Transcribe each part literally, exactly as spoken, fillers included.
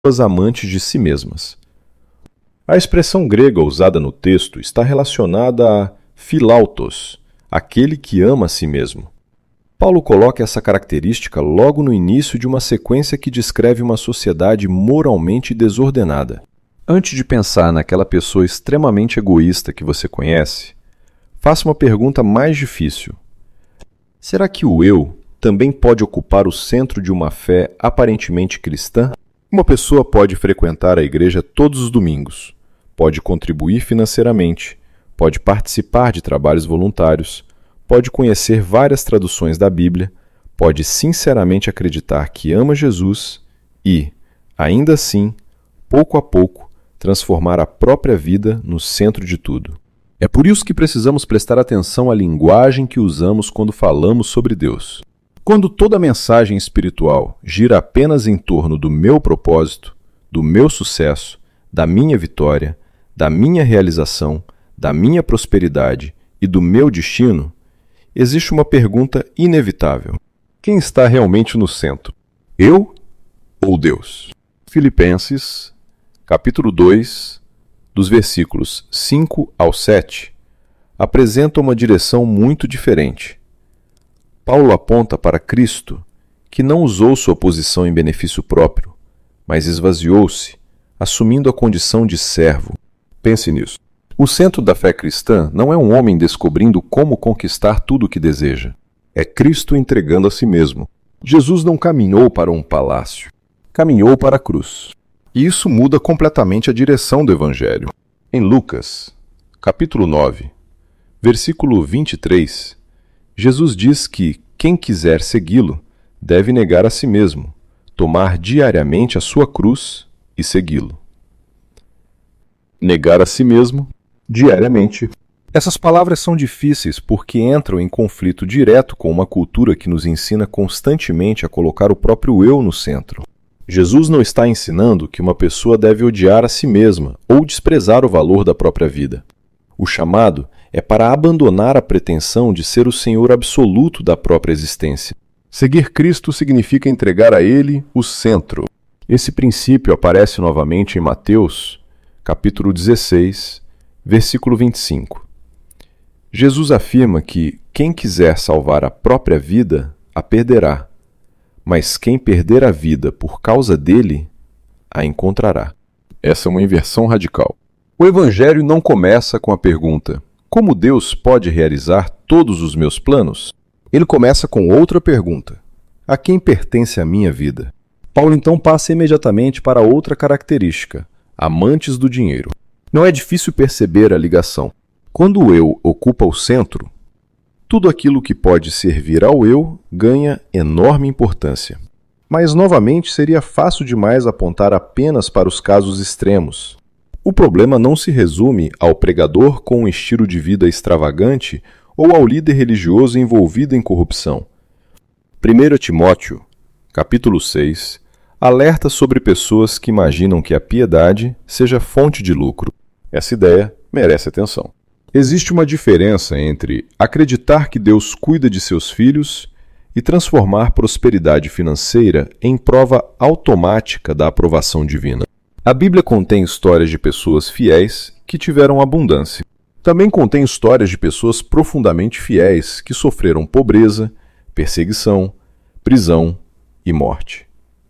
pessoas amantes de si mesmas. A expressão grega usada no texto está relacionada a philautos, aquele que ama a si mesmo. Paulo coloca essa característica logo no início de uma sequência que descreve uma sociedade moralmente desordenada. Antes de pensar naquela pessoa extremamente egoísta que você conhece, faça uma pergunta mais difícil. Será que o eu também pode ocupar o centro de uma fé aparentemente cristã? Uma pessoa pode frequentar a igreja todos os domingos, pode contribuir financeiramente, pode participar de trabalhos voluntários, pode conhecer várias traduções da Bíblia, pode sinceramente acreditar que ama Jesus e, ainda assim, pouco a pouco, transformar a própria vida no centro de tudo. É por isso que precisamos prestar atenção à linguagem que usamos quando falamos sobre Deus. Quando toda a mensagem espiritual gira apenas em torno do meu propósito, do meu sucesso, da minha vitória, da minha realização, da minha prosperidade e do meu destino, existe uma pergunta inevitável. Quem está realmente no centro? Eu ou Deus? Filipenses, capítulo dois, dos versículos cinco ao sete, apresenta uma direção muito diferente. Paulo aponta para Cristo, que não usou sua posição em benefício próprio, mas esvaziou-se, assumindo a condição de servo. Pense nisso. O centro da fé cristã não é um homem descobrindo como conquistar tudo o que deseja. É Cristo entregando a si mesmo. Jesus não caminhou para um palácio, caminhou para a cruz. E isso muda completamente a direção do Evangelho. Em Lucas, capítulo nove, versículo vinte e três, Jesus diz que quem quiser segui-lo deve negar a si mesmo, tomar diariamente a sua cruz e segui-lo. Negar a si mesmo diariamente. Essas palavras são difíceis porque entram em conflito direto com uma cultura que nos ensina constantemente a colocar o próprio eu no centro. Jesus não está ensinando que uma pessoa deve odiar a si mesma ou desprezar o valor da própria vida. O chamado é para abandonar a pretensão de ser o Senhor absoluto da própria existência. Seguir Cristo significa entregar a Ele o centro. Esse princípio aparece novamente em Mateus, capítulo dezesseis, versículo vinte e cinco. Jesus afirma que quem quiser salvar a própria vida, a perderá, mas quem perder a vida por causa dele, a encontrará. Essa é uma inversão radical. O Evangelho não começa com a pergunta: como Deus pode realizar todos os meus planos? Ele começa com outra pergunta: a quem pertence a minha vida? Paulo então passa imediatamente para outra característica: amantes do dinheiro. Não é difícil perceber a ligação. Quando o eu ocupa o centro, tudo aquilo que pode servir ao eu ganha enorme importância. Mas, novamente, seria fácil demais apontar apenas para os casos extremos. O problema não se resume ao pregador com um estilo de vida extravagante ou ao líder religioso envolvido em corrupção. primeiro Timóteo, capítulo seis, alerta sobre pessoas que imaginam que a piedade seja fonte de lucro. Essa ideia merece atenção. Existe uma diferença entre acreditar que Deus cuida de seus filhos e transformar prosperidade financeira em prova automática da aprovação divina. A Bíblia contém histórias de pessoas fiéis que tiveram abundância. Também contém histórias de pessoas profundamente fiéis que sofreram pobreza, perseguição, prisão e morte.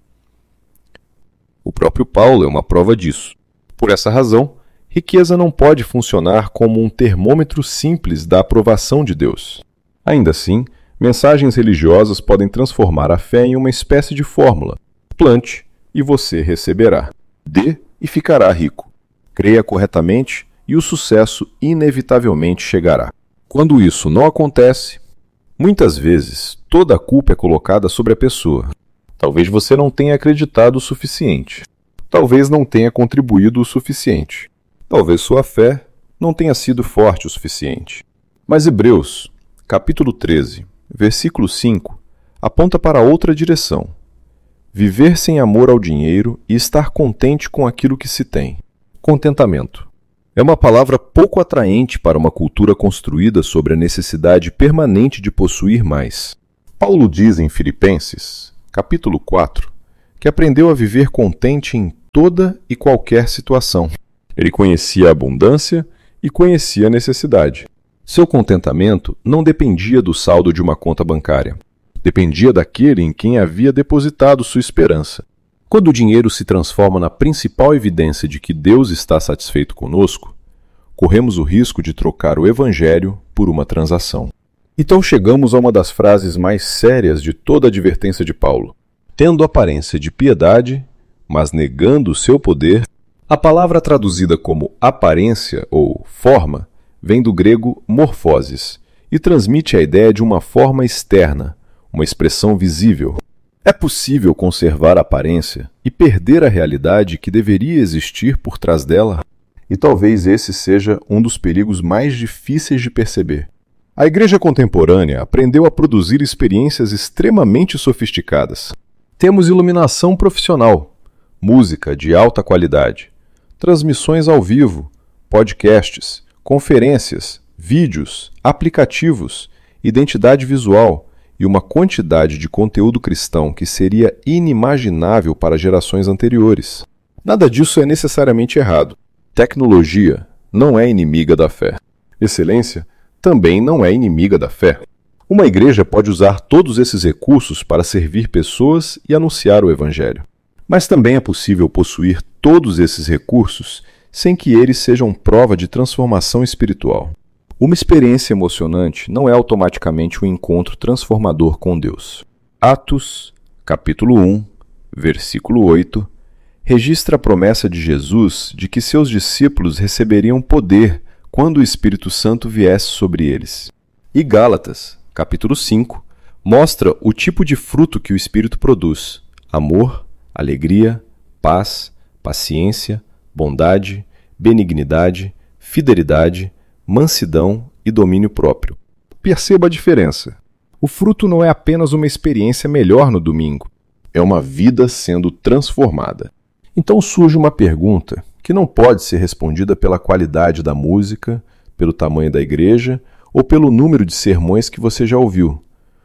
O próprio Paulo é uma prova disso. Por essa razão, riqueza não pode funcionar como um termômetro simples da aprovação de Deus. Ainda assim, mensagens religiosas podem transformar a fé em uma espécie de fórmula. Plante e você receberá. Dê e ficará rico. Creia corretamente e o sucesso inevitavelmente chegará. Quando isso não acontece, muitas vezes toda a culpa é colocada sobre a pessoa. Talvez você não tenha acreditado o suficiente. Talvez não tenha contribuído o suficiente. Talvez sua fé não tenha sido forte o suficiente. Mas Hebreus, capítulo treze, versículo cinco, aponta para outra direção. Viver sem amor ao dinheiro e estar contente com aquilo que se tem. Contentamento. É uma palavra pouco atraente para uma cultura construída sobre a necessidade permanente de possuir mais. Paulo diz em Filipenses, capítulo quatro, que aprendeu a viver contente em toda e qualquer situação. Ele conhecia a abundância e conhecia a necessidade. Seu contentamento não dependia do saldo de uma conta bancária. Dependia daquele em quem havia depositado sua esperança. Quando o dinheiro se transforma na principal evidência de que Deus está satisfeito conosco, corremos o risco de trocar o Evangelho por uma transação. Então chegamos a uma das frases mais sérias de toda a advertência de Paulo. Tendo aparência de piedade, mas negando o seu poder. A palavra traduzida como aparência ou forma vem do grego morfoses e transmite a ideia de uma forma externa, uma expressão visível. É possível conservar a aparência e perder a realidade que deveria existir por trás dela? E talvez esse seja um dos perigos mais difíceis de perceber. A igreja contemporânea aprendeu a produzir experiências extremamente sofisticadas. Temos iluminação profissional, música de alta qualidade, transmissões ao vivo, podcasts, conferências, vídeos, aplicativos, identidade visual e uma quantidade de conteúdo cristão que seria inimaginável para gerações anteriores. Nada disso é necessariamente errado. Tecnologia não é inimiga da fé. Excelência também não é inimiga da fé. Uma igreja pode usar todos esses recursos para servir pessoas e anunciar o Evangelho. Mas também é possível possuir todos esses recursos sem que eles sejam prova de transformação espiritual. Uma experiência emocionante não é automaticamente um encontro transformador com Deus. Atos, capítulo um, versículo oito, registra a promessa de Jesus de que seus discípulos receberiam poder quando o Espírito Santo viesse sobre eles. E Gálatas, capítulo cinco, mostra o tipo de fruto que o Espírito produz: amor, alegria, paz, paciência, bondade, benignidade, fidelidade, mansidão e domínio próprio. Perceba a diferença. O fruto não é apenas uma experiência melhor no domingo, é uma vida sendo transformada. Então surge uma pergunta que não pode ser respondida pela qualidade da música, pelo tamanho da igreja ou pelo número de sermões que você já ouviu.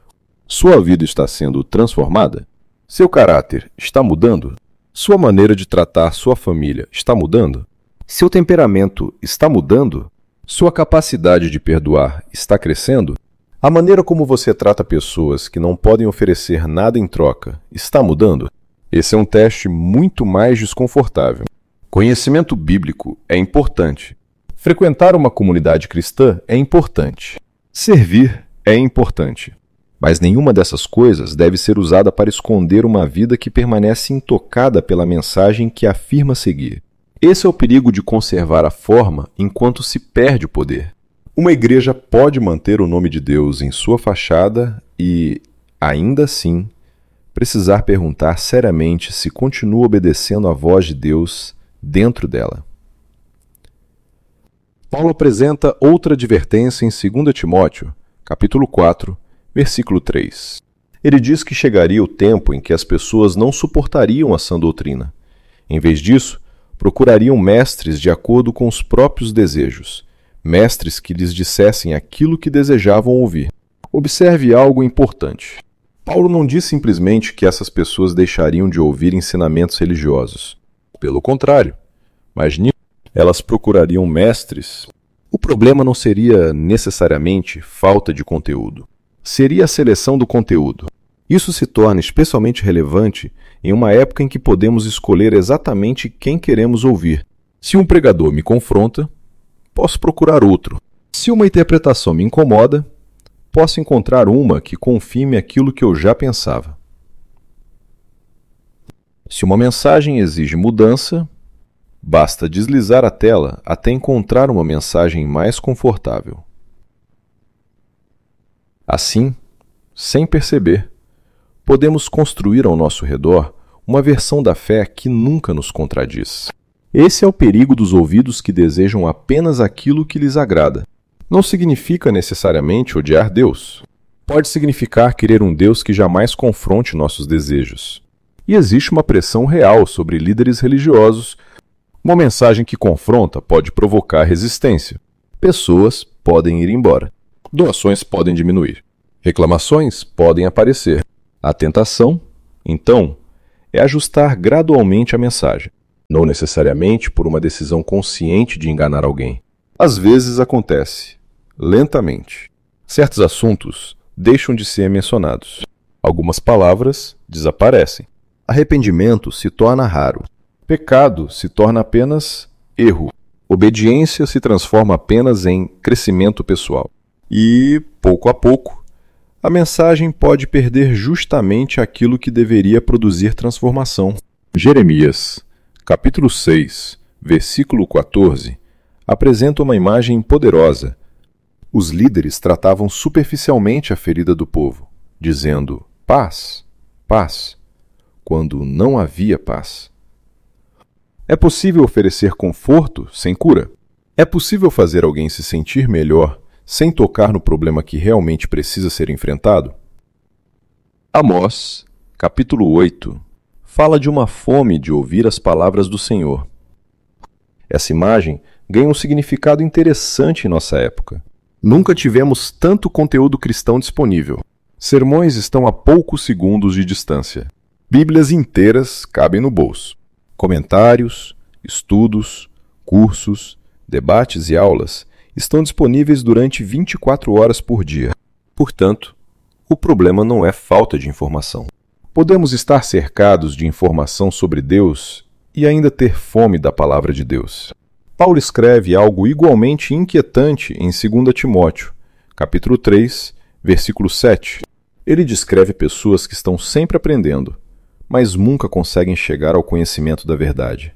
Sua vida está sendo transformada? Seu caráter está mudando? Sua maneira de tratar sua família está mudando? Seu temperamento está mudando? Sua capacidade de perdoar está crescendo? A maneira como você trata pessoas que não podem oferecer nada em troca está mudando? Esse é um teste muito mais desconfortável. Conhecimento bíblico é importante. Frequentar uma comunidade cristã é importante. Servir é importante. Mas nenhuma dessas coisas deve ser usada para esconder uma vida que permanece intocada pela mensagem que afirma seguir. Esse é o perigo de conservar a forma enquanto se perde o poder. Uma igreja pode manter o nome de Deus em sua fachada e, ainda assim, precisar perguntar seriamente se continua obedecendo à voz de Deus dentro dela. Paulo apresenta outra advertência em dois Timóteo, capítulo quatro, versículo três. Ele diz que chegaria o tempo em que as pessoas não suportariam a sã doutrina. Em vez disso, procurariam mestres de acordo com os próprios desejos, mestres que lhes dissessem aquilo que desejavam ouvir. Observe algo importante. Paulo não diz simplesmente que essas pessoas deixariam de ouvir ensinamentos religiosos. Pelo contrário, mas nisso elas procurariam mestres. O problema não seria necessariamente falta de conteúdo. Seria a seleção do conteúdo. Isso se torna especialmente relevante em uma época em que podemos escolher exatamente quem queremos ouvir. Se um pregador me confronta, posso procurar outro. Se uma interpretação me incomoda, posso encontrar uma que confirme aquilo que eu já pensava. Se uma mensagem exige mudança, basta deslizar a tela até encontrar uma mensagem mais confortável. Assim, sem perceber, podemos construir ao nosso redor uma versão da fé que nunca nos contradiz. Esse é o perigo dos ouvidos que desejam apenas aquilo que lhes agrada. Não significa necessariamente odiar Deus. Pode significar querer um Deus que jamais confronte nossos desejos. E existe uma pressão real sobre líderes religiosos. Uma mensagem que confronta pode provocar resistência. Pessoas podem ir embora. Doações podem diminuir. Reclamações podem aparecer. A tentação, então, é ajustar gradualmente a mensagem, não necessariamente por uma decisão consciente de enganar alguém. Às vezes acontece, lentamente. Certos assuntos deixam de ser mencionados. Algumas palavras desaparecem. Arrependimento se torna raro. Pecado se torna apenas erro. Obediência se transforma apenas em crescimento pessoal. E, pouco a pouco, a mensagem pode perder justamente aquilo que deveria produzir transformação. Jeremias, capítulo seis, versículo quatorze, apresenta uma imagem poderosa. Os líderes tratavam superficialmente a ferida do povo, dizendo paz, paz, quando não havia paz. É possível oferecer conforto sem cura? É possível fazer alguém se sentir melhor sem tocar no problema que realmente precisa ser enfrentado? Amós, capítulo oito, fala de uma fome de ouvir as palavras do Senhor. Essa imagem ganha um significado interessante em nossa época. Nunca tivemos tanto conteúdo cristão disponível. Sermões estão a poucos segundos de distância. Bíblias inteiras cabem no bolso. Comentários, estudos, cursos, debates e aulas estão disponíveis durante vinte e quatro horas por dia. Portanto, o problema não é falta de informação. Podemos estar cercados de informação sobre Deus e ainda ter fome da palavra de Deus. Paulo escreve algo igualmente inquietante em dois Timóteo, capítulo três, versículo sete. Ele descreve pessoas que estão sempre aprendendo, mas nunca conseguem chegar ao conhecimento da verdade.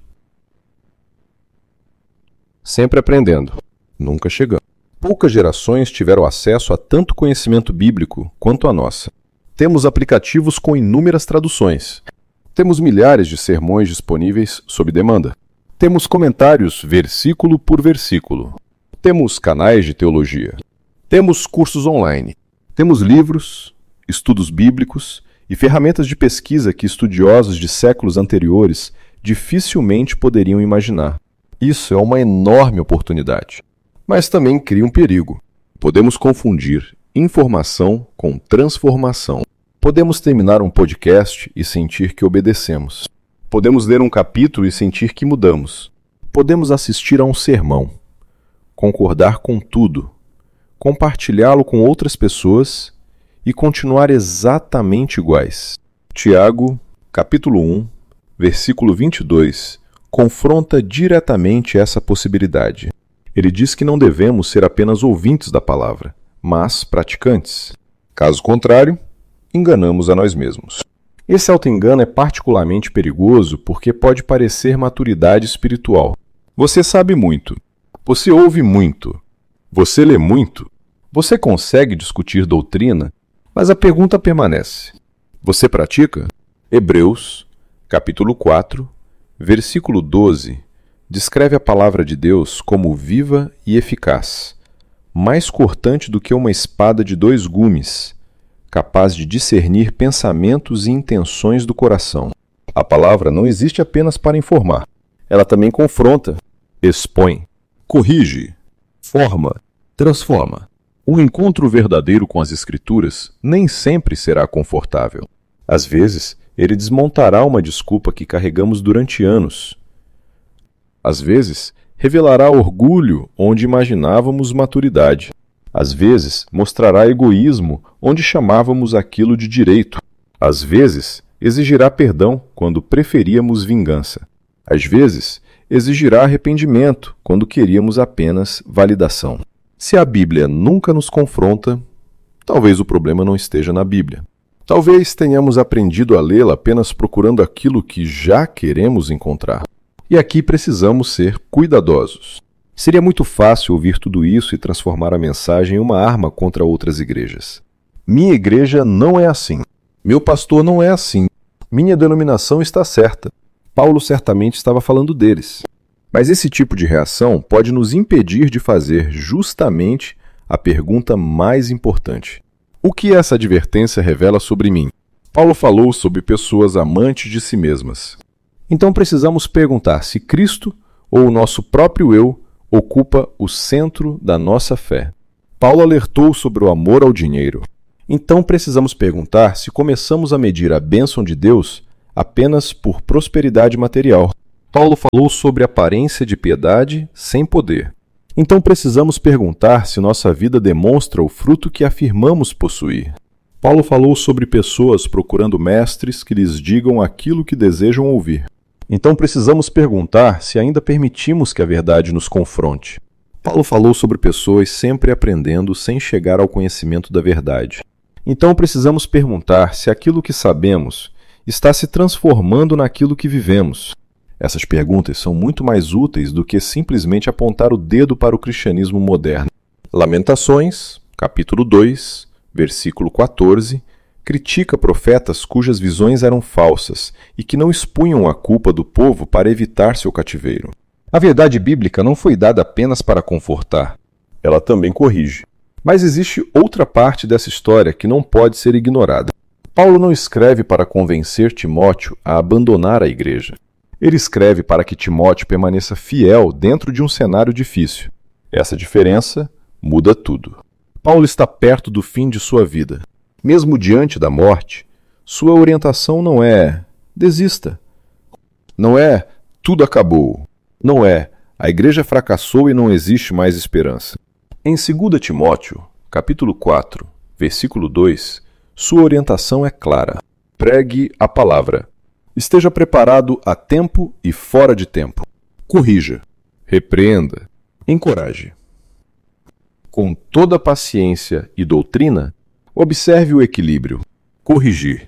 Sempre aprendendo, nunca chegando. Poucas gerações tiveram acesso a tanto conhecimento bíblico quanto a nossa. Temos aplicativos com inúmeras traduções. Temos milhares de sermões disponíveis sob demanda. Temos comentários versículo por versículo. Temos canais de teologia. Temos cursos online. Temos livros, estudos bíblicos e ferramentas de pesquisa que estudiosos de séculos anteriores dificilmente poderiam imaginar. Isso é uma enorme oportunidade, mas também cria um perigo. Podemos confundir informação com transformação. Podemos terminar um podcast e sentir que obedecemos. Podemos ler um capítulo e sentir que mudamos. Podemos assistir a um sermão, concordar com tudo, compartilhá-lo com outras pessoas e continuar exatamente iguais. Tiago, capítulo um, versículo vinte e dois, confronta diretamente essa possibilidade. Ele diz que não devemos ser apenas ouvintes da palavra, mas praticantes. Caso contrário, enganamos a nós mesmos. Esse auto-engano é particularmente perigoso porque pode parecer maturidade espiritual. Você sabe muito. Você ouve muito. Você lê muito. Você consegue discutir doutrina, mas a pergunta permanece. Você pratica? Hebreus, capítulo quatro, versículo doze, descreve a palavra de Deus como viva e eficaz, mais cortante do que uma espada de dois gumes, capaz de discernir pensamentos e intenções do coração. A palavra não existe apenas para informar. Ela também confronta, expõe, corrige, forma, transforma. O encontro verdadeiro com as Escrituras nem sempre será confortável. Às vezes, ele desmontará uma desculpa que carregamos durante anos. Às vezes, revelará orgulho onde imaginávamos maturidade. Às vezes, mostrará egoísmo onde chamávamos aquilo de direito. Às vezes, exigirá perdão quando preferíamos vingança. Às vezes, exigirá arrependimento quando queríamos apenas validação. Se a Bíblia nunca nos confronta, talvez o problema não esteja na Bíblia. Talvez tenhamos aprendido a lê-la apenas procurando aquilo que já queremos encontrar. E aqui precisamos ser cuidadosos. Seria muito fácil ouvir tudo isso e transformar a mensagem em uma arma contra outras igrejas. Minha igreja não é assim. Meu pastor não é assim. Minha denominação está certa. Paulo certamente estava falando deles. Mas esse tipo de reação pode nos impedir de fazer justamente a pergunta mais importante. O que essa advertência revela sobre mim? Paulo falou sobre pessoas amantes de si mesmas. Então precisamos perguntar se Cristo ou o nosso próprio eu ocupa o centro da nossa fé. Paulo alertou sobre o amor ao dinheiro. Então precisamos perguntar se começamos a medir a bênção de Deus apenas por prosperidade material. Paulo falou sobre aparência de piedade sem poder. Então precisamos perguntar se nossa vida demonstra o fruto que afirmamos possuir. Paulo falou sobre pessoas procurando mestres que lhes digam aquilo que desejam ouvir. Então precisamos perguntar se ainda permitimos que a verdade nos confronte. Paulo falou sobre pessoas sempre aprendendo sem chegar ao conhecimento da verdade. Então precisamos perguntar se aquilo que sabemos está se transformando naquilo que vivemos. Essas perguntas são muito mais úteis do que simplesmente apontar o dedo para o cristianismo moderno. Lamentações, capítulo dois, versículo quatorze, critica profetas cujas visões eram falsas e que não expunham a culpa do povo para evitar seu cativeiro. A verdade bíblica não foi dada apenas para confortar. Ela também corrige. Mas existe outra parte dessa história que não pode ser ignorada. Paulo não escreve para convencer Timóteo a abandonar a igreja. Ele escreve para que Timóteo permaneça fiel dentro de um cenário difícil. Essa diferença muda tudo. Paulo está perto do fim de sua vida. Mesmo diante da morte, sua orientação não é desista. Não é tudo acabou. Não é a igreja fracassou e não existe mais esperança. Em dois Timóteo, capítulo quatro, versículo dois, sua orientação é clara. Pregue a palavra. Esteja preparado a tempo e fora de tempo. Corrija, repreenda, encoraje. Com toda paciência e doutrina, observe o equilíbrio. Corrigir.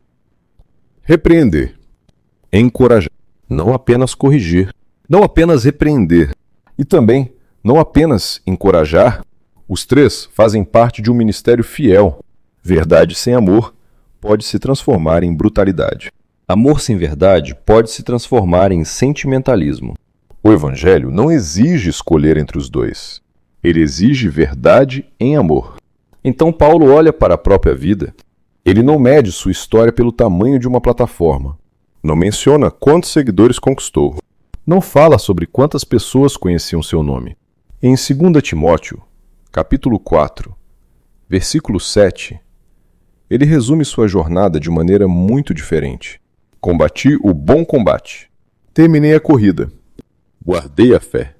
Repreender. Encorajar. Não apenas corrigir. Não apenas repreender. E também não apenas encorajar. Os três fazem parte de um ministério fiel. Verdade sem amor pode se transformar em brutalidade. Amor sem verdade pode se transformar em sentimentalismo. O Evangelho não exige escolher entre os dois. Ele exige verdade em amor. Então Paulo olha para a própria vida. Ele não mede sua história pelo tamanho de uma plataforma. Não menciona quantos seguidores conquistou. Não fala sobre quantas pessoas conheciam seu nome. Em dois Timóteo, capítulo quatro, versículo sete, ele resume sua jornada de maneira muito diferente. Combati o bom combate. Terminei a corrida. Guardei a fé.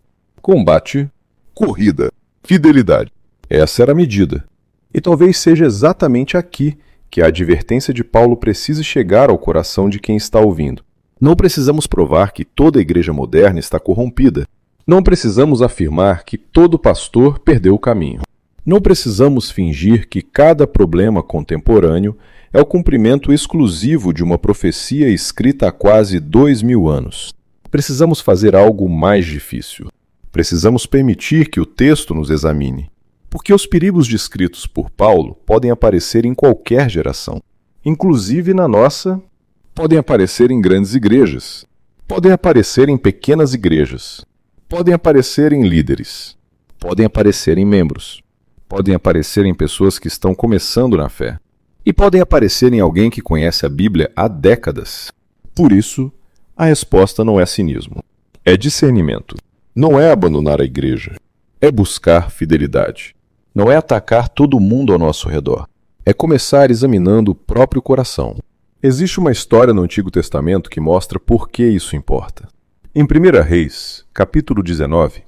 Combate, corrida, fidelidade. Essa era a medida. E talvez seja exatamente aqui que a advertência de Paulo precise chegar ao coração de quem está ouvindo. Não precisamos provar que toda a igreja moderna está corrompida. Não precisamos afirmar que todo pastor perdeu o caminho. Não precisamos fingir que cada problema contemporâneo é o cumprimento exclusivo de uma profecia escrita há quase dois mil anos. Precisamos fazer algo mais difícil. Precisamos permitir que o texto nos examine. Porque os perigos descritos por Paulo podem aparecer em qualquer geração. Inclusive na nossa, podem aparecer em grandes igrejas. Podem aparecer em pequenas igrejas. Podem aparecer em líderes. Podem aparecer em membros. Podem aparecer em pessoas que estão começando na fé. E podem aparecer em alguém que conhece a Bíblia há décadas. Por isso, a resposta não é cinismo. É discernimento. Não é abandonar a igreja. É buscar fidelidade. Não é atacar todo mundo ao nosso redor. É começar examinando o próprio coração. Existe uma história no Antigo Testamento que mostra por que isso importa. Em primeira Reis, capítulo dezenove,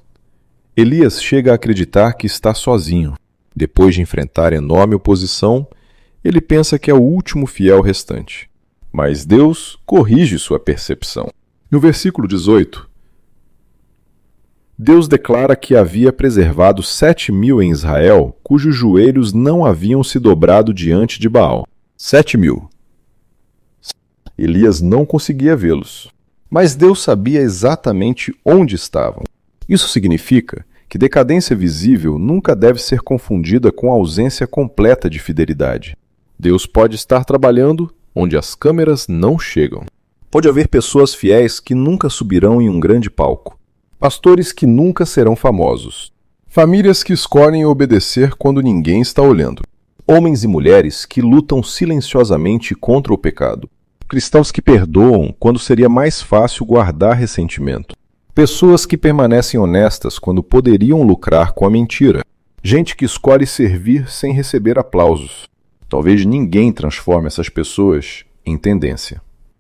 Elias chega a acreditar que está sozinho. Depois de enfrentar enorme oposição, ele pensa que é o último fiel restante. Mas Deus corrige sua percepção. No versículo dezoito, Deus declara que havia preservado sete mil em Israel, cujos joelhos não haviam se dobrado diante de Baal. Sete mil. Elias não conseguia vê-los. Mas Deus sabia exatamente onde estavam. Isso significa que decadência visível nunca deve ser confundida com a ausência completa de fidelidade. Deus pode estar trabalhando onde as câmeras não chegam. Pode haver pessoas fiéis que nunca subirão em um grande palco. Pastores que nunca serão famosos. Famílias que escolhem obedecer quando ninguém está olhando. Homens e mulheres que lutam silenciosamente contra o pecado. Cristãos que perdoam quando seria mais fácil guardar ressentimento. Pessoas que permanecem honestas quando poderiam lucrar com a mentira. Gente que escolhe servir sem receber aplausos. Talvez ninguém transforme essas pessoas em tendência.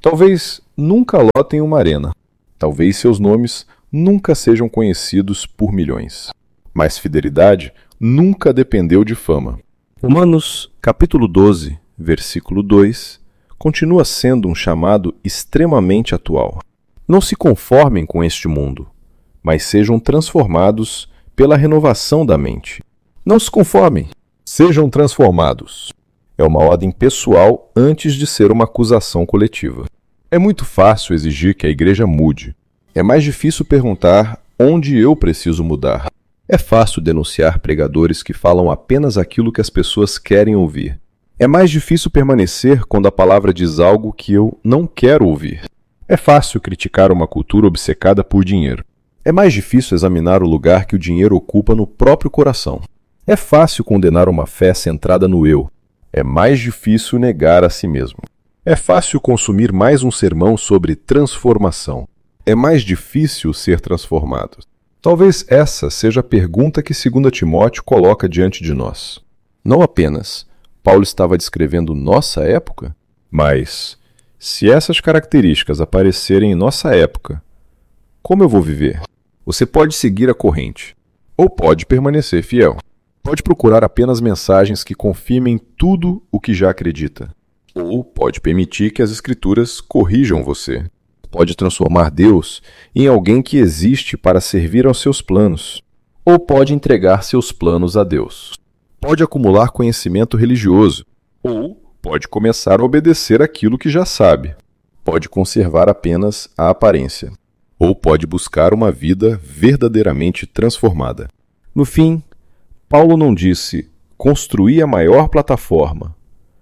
Talvez nunca lotem uma arena. Talvez seus nomes nunca sejam conhecidos por milhões. Mas fidelidade nunca dependeu de fama. Romanos, capítulo doze, versículo dois, continua sendo um chamado extremamente atual. Não se conformem com este mundo, mas sejam transformados pela renovação da mente. Não se conformem, sejam transformados. É uma ordem pessoal antes de ser uma acusação coletiva. É muito fácil exigir que a igreja mude. É mais difícil perguntar onde eu preciso mudar. É fácil denunciar pregadores que falam apenas aquilo que as pessoas querem ouvir. É mais difícil permanecer quando a palavra diz algo que eu não quero ouvir. É fácil criticar uma cultura obcecada por dinheiro. É mais difícil examinar o lugar que o dinheiro ocupa no próprio coração. É fácil condenar uma fé centrada no eu. É mais difícil negar a si mesmo. É fácil consumir mais um sermão sobre transformação. É mais difícil ser transformado. Talvez essa seja a pergunta que dois Timóteo coloca diante de nós. Não apenas Paulo estava descrevendo nossa época, mas se essas características aparecerem em nossa época, como eu vou viver? Você pode seguir a corrente, ou pode permanecer fiel. Pode procurar apenas mensagens que confirmem tudo o que já acredita. Ou pode permitir que as Escrituras corrijam você. Pode transformar Deus em alguém que existe para servir aos seus planos. Ou pode entregar seus planos a Deus. Pode acumular conhecimento religioso. Ou pode começar a obedecer aquilo que já sabe. Pode conservar apenas a aparência. Ou pode buscar uma vida verdadeiramente transformada. No fim, Paulo não disse, construí a maior plataforma.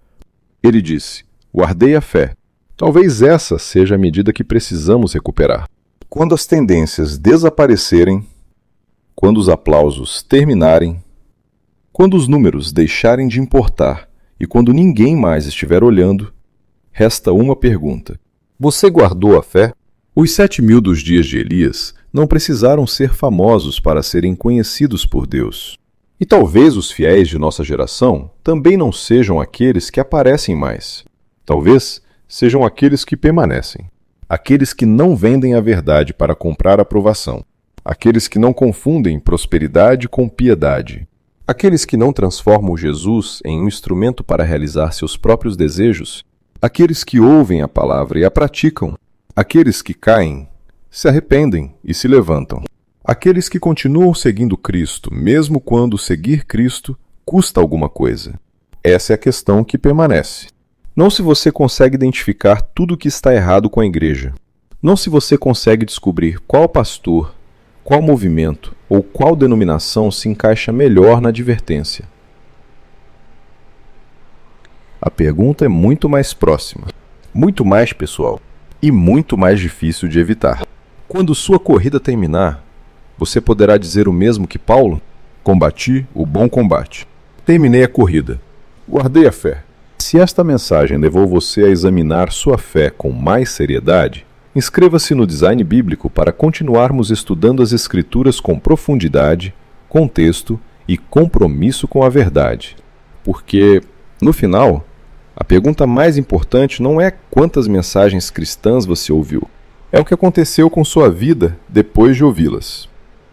Ele disse, guardei a fé. Talvez essa seja a medida que precisamos recuperar. Quando as tendências desaparecerem, quando os aplausos terminarem, quando os números deixarem de importar e quando ninguém mais estiver olhando, resta uma pergunta. Você guardou a fé? Os sete mil dos dias de Elias não precisaram ser famosos para serem conhecidos por Deus. E talvez os fiéis de nossa geração também não sejam aqueles que aparecem mais. Talvez sejam aqueles que permanecem. Aqueles que não vendem a verdade para comprar aprovação. Aqueles que não confundem prosperidade com piedade. Aqueles que não transformam Jesus em um instrumento para realizar seus próprios desejos. Aqueles que ouvem a palavra e a praticam. Aqueles que caem, se arrependem e se levantam. Aqueles que continuam seguindo Cristo, mesmo quando seguir Cristo custa alguma coisa. Essa é a questão que permanece. Não se você consegue identificar tudo o que está errado com a igreja. Não se você consegue descobrir qual pastor, qual movimento ou qual denominação se encaixa melhor na advertência. A pergunta é muito mais próxima, muito mais pessoal e muito mais difícil de evitar. Quando sua corrida terminar, você poderá dizer o mesmo que Paulo? Combati o bom combate. Terminei a corrida. Guardei a fé. Se esta mensagem levou você a examinar sua fé com mais seriedade, inscreva-se no Design Bíblico para continuarmos estudando as Escrituras com profundidade, contexto e compromisso com a verdade. Porque, no final, a pergunta mais importante não é quantas mensagens cristãs você ouviu. É o que aconteceu com sua vida depois de ouvi-las.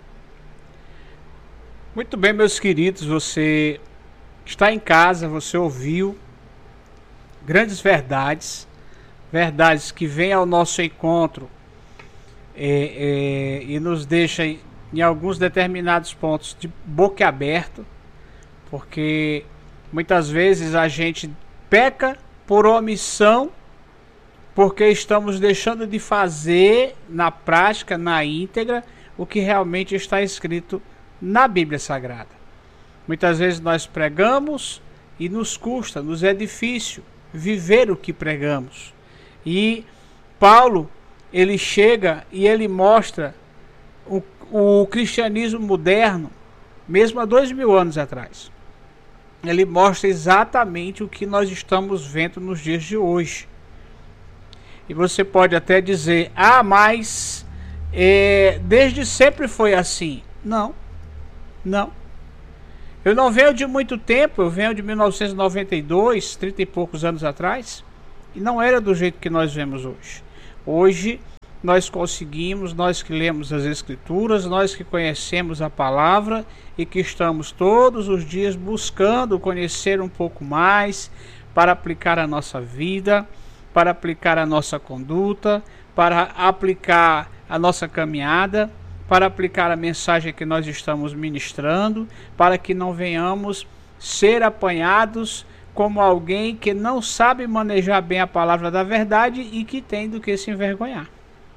Muito bem, meus queridos, você está em casa, você ouviu grandes verdades, verdades que vêm ao nosso encontro é, é, e nos deixa em, em alguns determinados pontos de boca aberta, porque muitas vezes a gente peca por omissão, porque estamos deixando de fazer na prática, na íntegra, o que realmente está escrito na Bíblia Sagrada. Muitas vezes nós pregamos e nos custa, nos é difícil viver o que pregamos. E Paulo, ele chega e ele mostra o, o cristianismo moderno, mesmo há dois mil anos atrás. Ele mostra exatamente o que nós estamos vendo nos dias de hoje. E você pode até dizer, ah, mas é, desde sempre foi assim. Não, não. Eu não venho de muito tempo, eu venho de mil novecentos e noventa e dois, trinta e poucos anos atrás, E não era do jeito que nós vemos hoje. Hoje nós conseguimos, nós que lemos as Escrituras, nós que conhecemos a palavra e que estamos todos os dias buscando conhecer um pouco mais para aplicar a nossa vida, para aplicar a nossa conduta, para aplicar a nossa caminhada, para aplicar a mensagem que nós estamos ministrando, para que não venhamos ser apanhados como alguém que não sabe manejar bem a palavra da verdade e que tem do que se envergonhar.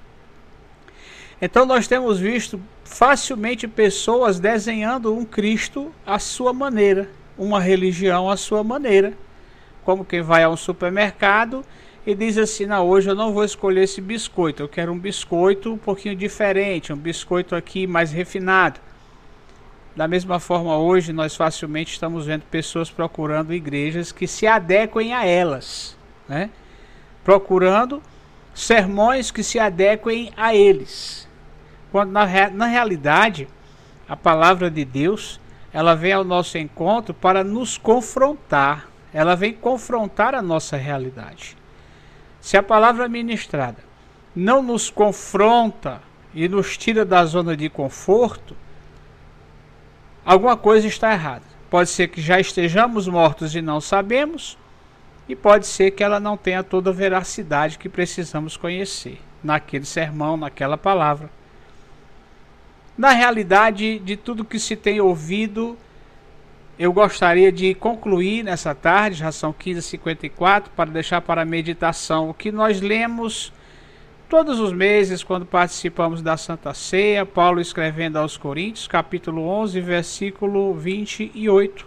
Então nós temos visto facilmente pessoas desenhando um Cristo à sua maneira, uma religião à sua maneira, como quem vai a um supermercado e diz assim: não, hoje eu não vou escolher esse biscoito, eu quero um biscoito um pouquinho diferente, um biscoito aqui mais refinado. Da mesma forma, hoje nós facilmente estamos vendo pessoas procurando igrejas que se adequem a elas, né? Procurando sermões que se adequem a eles. Quando na, na realidade, a palavra de Deus, ela vem ao nosso encontro para nos confrontar. Ela vem confrontar a nossa realidade. Se a palavra ministrada não nos confronta e nos tira da zona de conforto, alguma coisa está errada. Pode ser que já estejamos mortos e não sabemos, e pode ser que ela não tenha toda a veracidade que precisamos conhecer naquele sermão, naquela palavra. Na realidade, de tudo que se tem ouvido, eu gostaria de concluir nessa tarde, já são quinze e cinquenta e quatro, para deixar para a meditação o que nós lemos todos os meses quando participamos da Santa Ceia, Paulo escrevendo aos Coríntios, capítulo onze, versículo vinte e oito.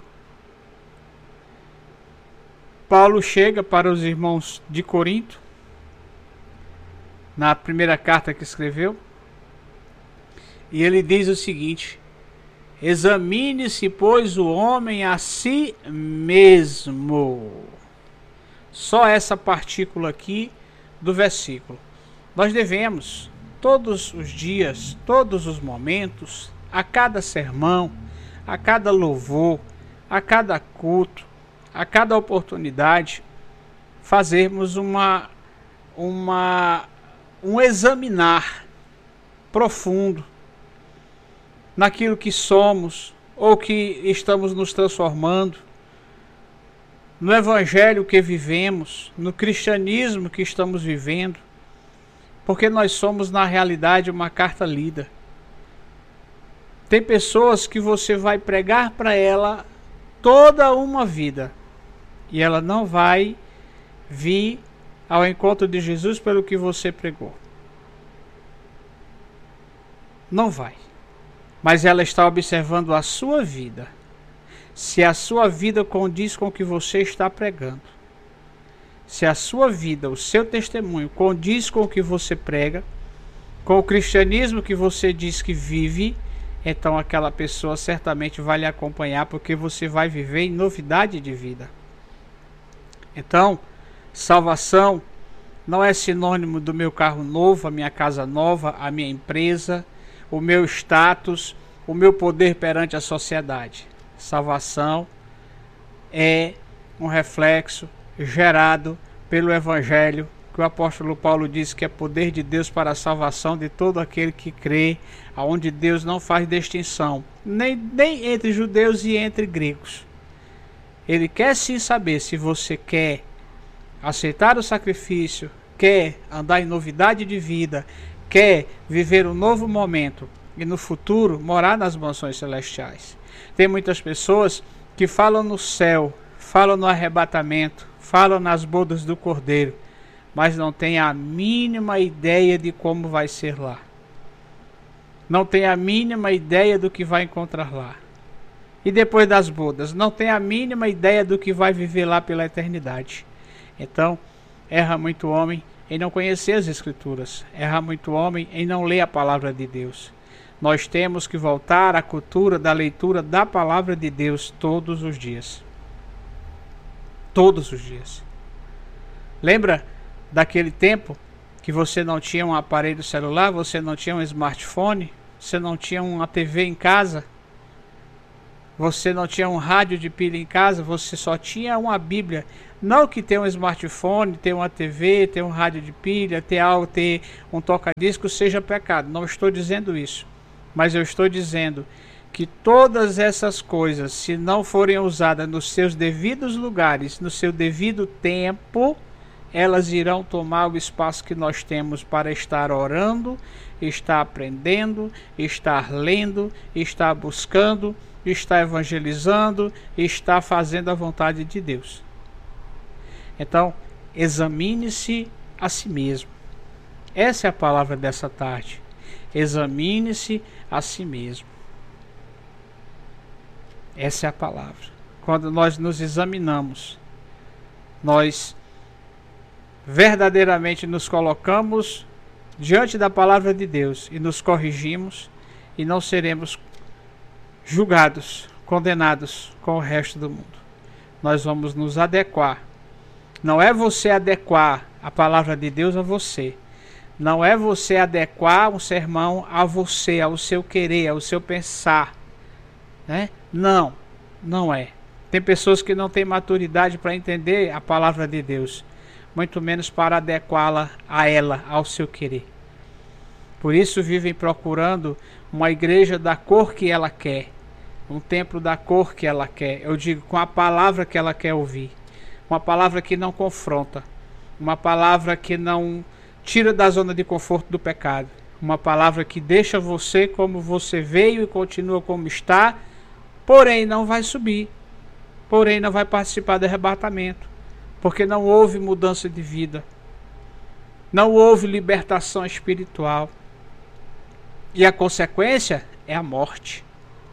Paulo chega para os irmãos de Corinto, na primeira carta que escreveu, e ele diz o seguinte: examine-se, pois, o homem a si mesmo. Só essa partícula aqui do versículo. Nós devemos, todos os dias, todos os momentos, a cada sermão, a cada louvor, a cada culto, a cada oportunidade, fazermos uma, uma, um examinar profundo naquilo que somos ou que estamos nos transformando, no evangelho que vivemos, no cristianismo que estamos vivendo, porque nós somos na realidade uma carta lida. Tem pessoas que você vai pregar para ela toda uma vida e ela não vai vir ao encontro de Jesus pelo que você pregou. Não vai. Mas ela está observando a sua vida. Se a sua vida condiz com o que você está pregando. Se a sua vida, o seu testemunho condiz com o que você prega, com o cristianismo que você diz que vive, então aquela pessoa certamente vai lhe acompanhar, porque você vai viver em novidade de vida. Então, salvação não é sinônimo do meu carro novo, a minha casa nova, a minha empresa, o meu status, o meu poder perante a sociedade. Salvação é um reflexo gerado pelo Evangelho, que o apóstolo Paulo diz que é poder de Deus para a salvação de todo aquele que crê, aonde Deus não faz distinção, nem, nem entre judeus e entre gregos. Ele quer sim saber se você quer aceitar o sacrifício, quer andar em novidade de vida, quer viver um novo momento e no futuro morar nas mansões celestiais. Tem muitas pessoas que falam no céu, falam no arrebatamento, falam nas bodas do Cordeiro, mas não têm a mínima ideia de como vai ser lá. Não tem a mínima ideia do que vai encontrar lá. E depois das bodas, não tem a mínima ideia do que vai viver lá pela eternidade. Então, erra muito homem em não conhecer as Escrituras. Erra muito homem em não ler a palavra de Deus. Nós temos que voltar à cultura da leitura da palavra de Deus todos os dias. Todos os dias. Lembra daquele tempo que você não tinha um aparelho celular, você não tinha um smartphone, você não tinha uma T V em casa? você não tinha um rádio de pilha em casa, você só tinha uma Bíblia. Não que ter um smartphone, ter uma T V, ter um rádio de pilha, ter algo, ter um toca-disco seja pecado. Não estou dizendo isso. Mas eu estou dizendo que todas essas coisas, se não forem usadas nos seus devidos lugares, no seu devido tempo, elas irão tomar o espaço que nós temos para estar orando, estar aprendendo, estar lendo, estar buscando, estar evangelizando, estar fazendo a vontade de Deus. Então, examine-se a si mesmo. Essa é a palavra dessa tarde. Examine-se a si mesmo. Essa é a palavra. Quando nós nos examinamos, nós verdadeiramente nos colocamos diante da palavra de Deus e nos corrigimos e não seremos julgados, condenados com o resto do mundo. Nós vamos nos adequar. Não é você adequar a palavra de Deus a você. Não é você adequar um sermão a você, ao seu querer, ao seu pensar, né? Não, não é. Tem pessoas que não têm maturidade para entender a palavra de Deus, muito menos para adequá-la a ela, ao seu querer. Por isso vivem procurando uma igreja da cor que ela quer, um templo da cor que ela quer. Eu digo, com a palavra que ela quer ouvir. Uma palavra que não confronta, uma palavra que não tira da zona de conforto do pecado, uma palavra que deixa você como você veio e continua como está, porém não vai subir, porém não vai participar do arrebatamento, porque não houve mudança de vida, não houve libertação espiritual, e a consequência é a morte.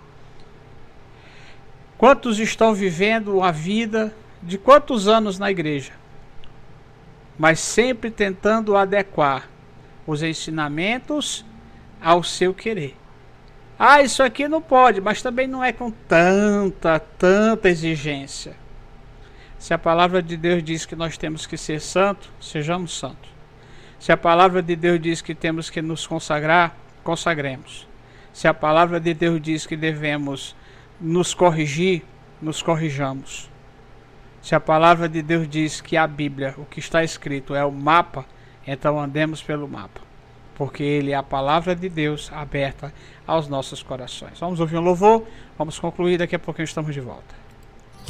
Quantos estão vivendo a vida de quantos anos na igreja, mas sempre tentando adequar os ensinamentos ao seu querer? Ah, isso aqui não pode, mas também não é com tanta, tanta exigência. Se a palavra de Deus diz que nós temos que ser santos, sejamos santos. Se a palavra de Deus diz que temos que nos consagrar, consagremos. Se a palavra de Deus diz que devemos nos corrigir, nos corrijamos. Se a palavra de Deus diz que a Bíblia, o que está escrito, é o mapa, então andemos pelo mapa, porque ele é a palavra de Deus aberta aos nossos corações. Vamos ouvir um louvor, vamos concluir, daqui a pouquinho estamos de volta.